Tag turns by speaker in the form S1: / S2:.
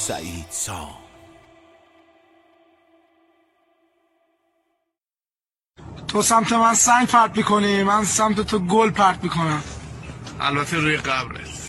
S1: سعید سام.
S2: تو سمت من سنگ پرت میکنی، من سمت تو گل پرت میکنم.
S3: البته روی قبرت.